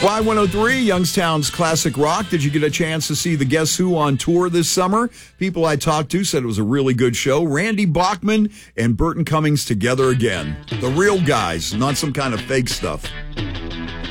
Y103, Youngstown's Classic Rock. Did you get a chance to see the Guess Who on tour this summer? People I talked to said it was a really good show. Randy Bachman and Burton Cummings together again. The real guys, not some kind of fake stuff.